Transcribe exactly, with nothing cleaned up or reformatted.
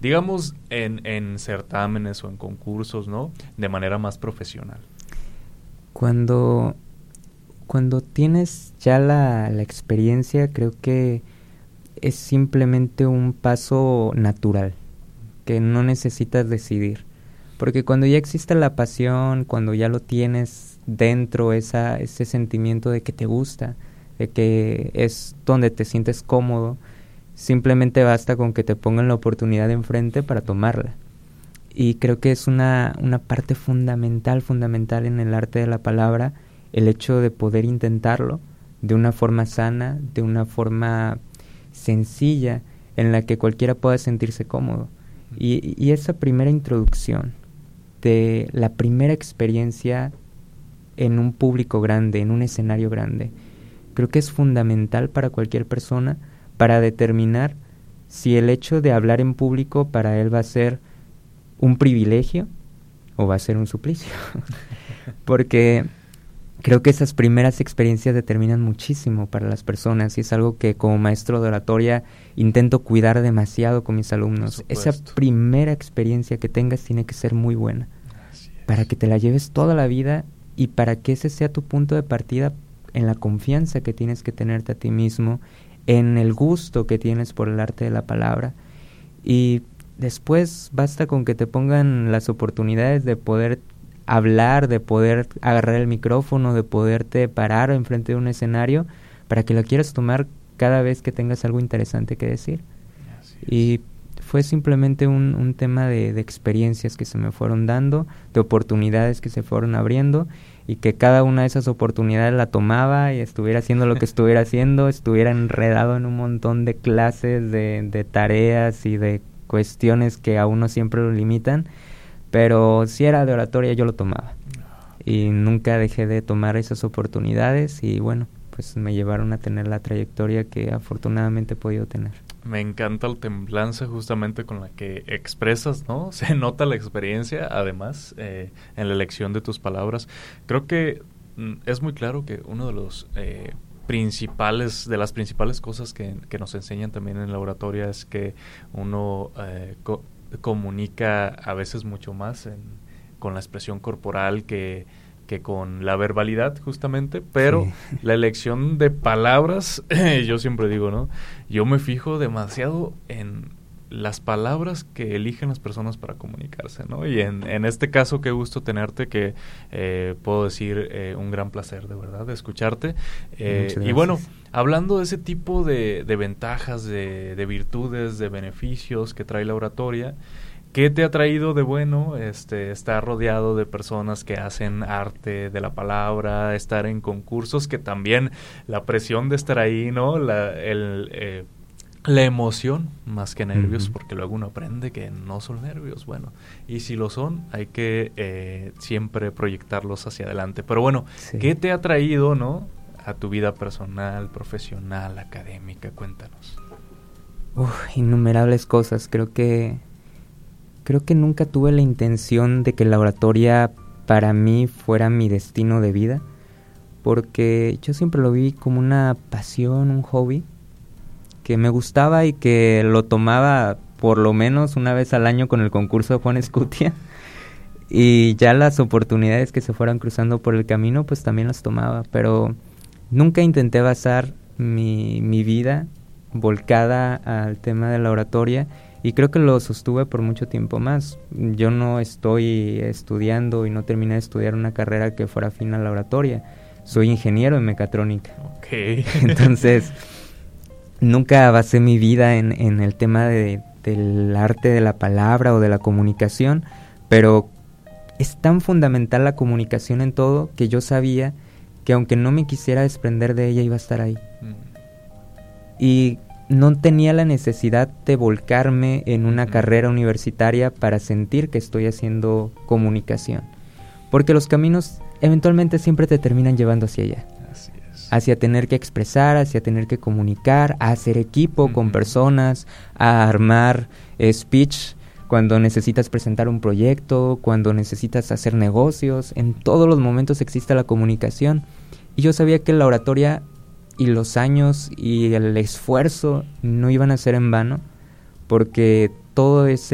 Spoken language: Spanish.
digamos, en, en certámenes o en concursos, ¿no? De manera más profesional. Cuando, cuando tienes ya la, la experiencia, creo que es simplemente un paso natural, que no necesitas decidir. Porque cuando ya existe la pasión, cuando ya lo tienes dentro, esa, ese sentimiento de que te gusta, de que es donde te sientes cómodo, simplemente basta con que te pongan la oportunidad enfrente para tomarla. Y creo que es una, una parte fundamental, fundamental en el arte de la palabra, el hecho de poder intentarlo de una forma sana, de una forma sencilla, en la que cualquiera pueda sentirse cómodo. Y, y esa primera introducción de la primera experiencia en un público grande, en un escenario grande, creo que es fundamental para cualquier persona para determinar si el hecho de hablar en público para él va a ser un privilegio o va a ser un suplicio. Porque creo que esas primeras experiencias determinan muchísimo para las personas y es algo que como maestro de oratoria intento cuidar demasiado con mis alumnos. Esa primera experiencia que tengas tiene que ser muy buena para que te la lleves toda la vida y para que ese sea tu punto de partida en la confianza que tienes que tenerte a ti mismo, en el gusto que tienes por el arte de la palabra. Y después basta con que te pongan las oportunidades de poder hablar, de poder agarrar el micrófono, de poderte parar enfrente de un escenario para que lo quieras tomar cada vez que tengas algo interesante que decir. Y fue simplemente un, un tema de, de experiencias que se me fueron dando, de oportunidades que se fueron abriendo y que cada una de esas oportunidades la tomaba y estuviera haciendo lo que estuviera haciendo, estuviera enredado en un montón de clases, de, de tareas y de cuestiones que a uno siempre lo limitan, pero si era de oratoria yo lo tomaba y nunca dejé de tomar esas oportunidades y bueno, pues me llevaron a tener la trayectoria que afortunadamente he podido tener. Me encanta la templanza justamente con la que expresas, ¿no? Se nota la experiencia, además, eh, en la elección de tus palabras. Creo que mm, es muy claro que uno de los eh, principales, de las principales cosas que, que nos enseñan también en la oratoria es que uno eh, co- comunica a veces mucho más en, con la expresión corporal que que con la verbalidad justamente, pero sí. La elección de palabras, yo siempre digo, ¿no? Yo me fijo demasiado en las palabras que eligen las personas para comunicarse, ¿no? Y en, en este caso, qué gusto tenerte, que eh, puedo decir eh, un gran placer, de verdad, de escucharte. Eh, y bueno, hablando de ese tipo de, de ventajas, de, de virtudes, de beneficios que trae la oratoria, ¿qué te ha traído de bueno este estar rodeado de personas que hacen arte de la palabra, estar en concursos, que también la presión de estar ahí, ¿no? La, el, eh, la emoción más que nervios, uh-huh. Porque luego uno aprende que no son nervios, bueno, y si lo son, hay que eh, siempre proyectarlos hacia adelante. Pero bueno, sí. ¿Qué te ha traído, no, a tu vida personal, profesional, académica? Cuéntanos. Uf, innumerables cosas, creo que Creo que nunca tuve la intención de que la oratoria para mí fuera mi destino de vida, porque yo siempre lo vi como una pasión, un hobby, que me gustaba y que lo tomaba por lo menos una vez al año con el concurso de Juan Escutia, y ya las oportunidades que se fueran cruzando por el camino, pues también las tomaba, pero nunca intenté basar mi, mi vida volcada al tema de la oratoria. Y creo que lo sostuve por mucho tiempo más. Yo no estoy estudiando y no terminé de estudiar una carrera que fuera afín a la oratoria. Soy ingeniero en mecatrónica. Okay. Entonces, nunca basé mi vida en, en el tema de, del arte de la palabra o de la comunicación, pero es tan fundamental la comunicación en todo que yo sabía que aunque no me quisiera desprender de ella, iba a estar ahí. Mm. Y no tenía la necesidad de volcarme en una carrera universitaria para sentir que estoy haciendo comunicación, porque los caminos eventualmente siempre te terminan llevando hacia allá, Así es. hacia tener que expresar, hacia tener que comunicar, a hacer equipo uh-huh. con personas, a armar eh, speech cuando necesitas presentar un proyecto, cuando necesitas hacer negocios. En todos los momentos existe la comunicación, y yo sabía que la oratoria y los años y el esfuerzo no iban a ser en vano, porque todo ese